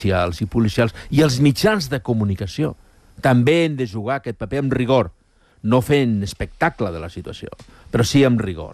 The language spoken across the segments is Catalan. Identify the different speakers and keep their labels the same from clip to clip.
Speaker 1: i policials i els mitjans de comunicació també han de jugar aquest paper amb rigor, no fent espectacle de la situació, però sí amb rigor.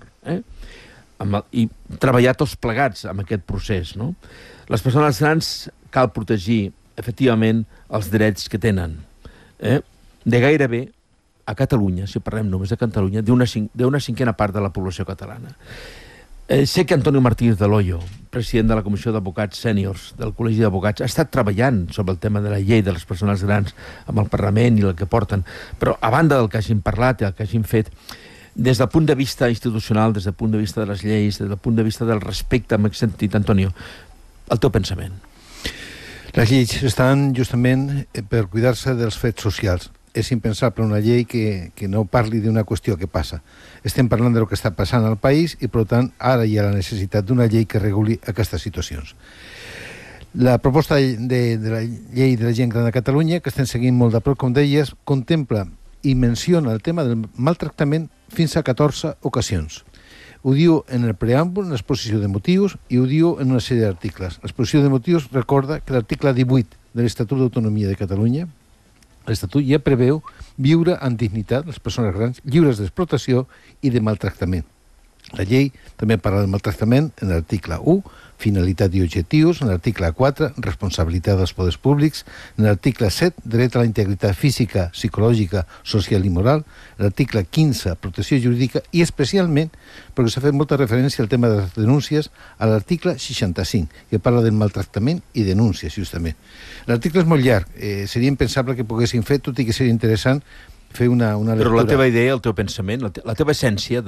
Speaker 1: I treballar tots plegats amb aquest procés. Les persones grans cal protegir, efectivament, els drets que tenen. De gairebé, a Catalunya, si parlem només de Catalunya, d'una cinquena part de la població catalana. Sé que Antonio Martínez de Loyo, president de la Comissió d'Advocats Sèniors del Col·legi d'Advocats, ha estat treballant sobre el tema de la llei de les persones grans amb el Parlament i el que porten, però a banda del que hagin parlat i el que hagin fet, des del punt de vista institucional, des del punt de vista de les lleis, des del punt de vista del respecte, m'he sentit, Antonio, el teu pensament.
Speaker 2: Les lleis estan justament per cuidar-se dels fets socials. És impensable una llei que no parli d'una qüestió que passa. Estem parlant del que està passant al país i, per tant, ara hi ha la necessitat d'una llei que reguli aquestes situacions. La proposta de la llei de la gent gran de Catalunya, que estem seguint molt de prop, com deies, contempla i menciona el tema del maltractament fins a 14 ocasions. Ho diu en el preàmbul, en l'exposició de motius, i ho diu en una sèrie d'articles. L'exposició de motius recorda que l'article 18 de l'Estatut d'Autonomia de Catalunya, l'Estatut ja preveu viure amb dignitat les persones grans lliures d'explotació i de maltractament. La llei també parla del maltractament en l'article 1, finalitat i objectius, en l'article 4, responsabilitat dels poders públics, en l'article 7, dret a la integritat física, psicològica, social i moral, l'article 15, protecció jurídica, i especialment, perquè s'ha fet molta referència al tema de les denúncies, a l'article 65, que parla del maltractament i denúncies, justament. L'article és molt llarg, seria impensable que poguessin fer, tot i que seria interessant fer una lectura.
Speaker 1: Però la teva idea, el teu pensament, la teva essència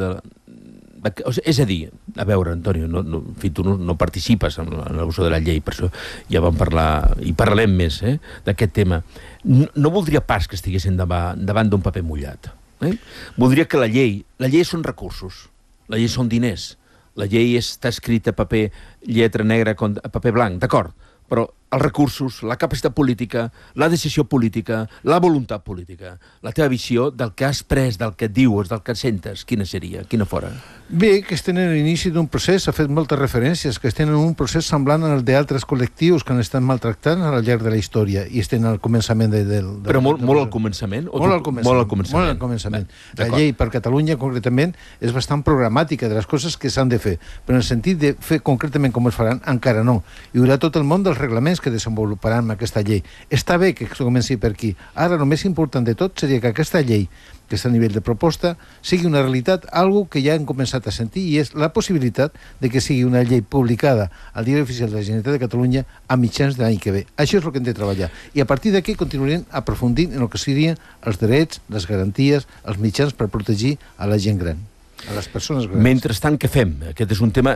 Speaker 1: és a dir, a veure, Antonio, tu no participes en l'abús de la llei, per això ja vam parlar, i parlarem més d'aquest tema. No voldria pas que estiguessin davant d'un paper mullat. Voldria que la llei són recursos, la llei són diners, la llei està escrita a paper, lletra negra, a paper blanc, d'acord, però els recursos, la capacitat política, la decisió política, la voluntat política, la teva visió del que has pres, del que et dius, del que sentes, quina seria, quina fora?
Speaker 2: Bé, que estem en l'inici d'un procés, ha fet moltes referències, que estem en un procés semblant al d'altres col·lectius que han estat maltractats al llarg de la història i estem al començament
Speaker 1: Però molt al començament?
Speaker 2: Molt al començament. La llei per Catalunya, concretament, és bastant programàtica de les coses que s'han de fer, però en el sentit de fer concretament com es faran, encara no. Hi haurà tot el món dels reglaments que desenvoluparan amb aquesta llei. Està bé que comenci per aquí. Ara, el més important de tot seria que aquesta llei, que està a nivell de proposta, sigui una realitat, algo que ja hem començat a sentir, i és la possibilitat de que sigui una llei publicada al Diari Oficial de la Generalitat de Catalunya a mitjans de l'any que ve. Això és el que hem de treballar. I a partir d'aquí continuarem aprofundint en el que serien els drets, les garanties, els mitjans per protegir a la gent gran, a les persones grans.
Speaker 1: Mentrestant, què fem? Aquest és un tema...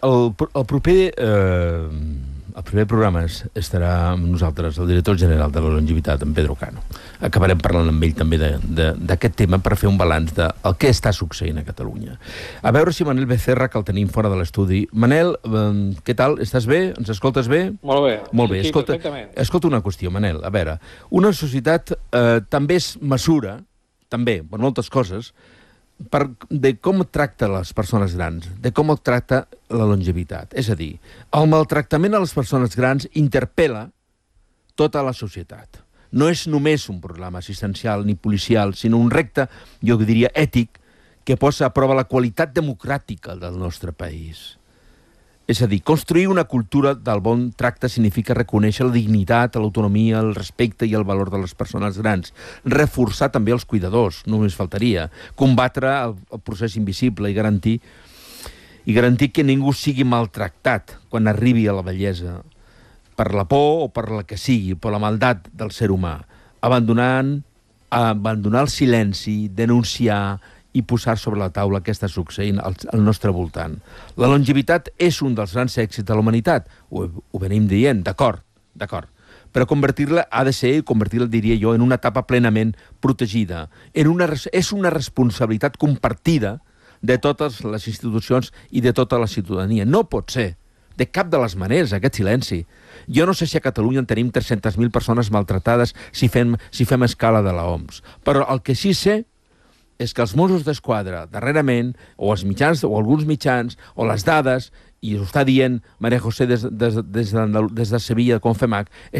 Speaker 1: El primer programa estarà amb nosaltres el director general de la longevitat, en Pedro Cano. Acabarem parlant amb ell també d'aquest tema per fer un balanç del que està succeint a Catalunya. A veure si Manel Becerra, que el tenim fora de l'estudi. Manel, què tal? Estàs bé? Ens escoltes bé?
Speaker 3: Molt bé.
Speaker 1: Molt bé.
Speaker 3: Sí, perfectament.
Speaker 1: Escolta una qüestió, Manel. A veure, una societat també es mesura, també, per moltes coses, de com tracta les persones grans, de com tracta la longevitat. És a dir, el maltractament a les persones grans interpel·la tota la societat. No és només un problema assistencial ni policial, sinó un repte, jo diria, ètic, que posa a prova la qualitat democràtica del nostre país. És a dir, construir una cultura del bon tracte significa reconèixer la dignitat, l'autonomia, el respecte i el valor de les persones grans. Reforçar també els cuidadors, només faltaria. Combatre el procés invisible i garantir que ningú sigui maltractat quan arribi a la vellesa per la por o per la que sigui, per la maldat del ser humà. Abandonar el silenci, denunciar i posar sobre la taula què està succeint al nostre voltant. La longevitat és un dels grans èxits de la humanitat, ho venim dient, d'acord, però convertir-la ha de ser, diria jo, en una etapa plenament protegida. És una responsabilitat compartida de totes les institucions i de tota la ciutadania. No pot ser, de cap de les maneres, aquest silenci. Jo no sé si a Catalunya en tenim 300.000 persones maltratades si fem escala de l'OMS, però el que sí sé és que els Mossos d'Esquadra, darrerament, o els mitjans, o alguns mitjans, o les dades, i ho està dient María José des de Sevilla, Confemac,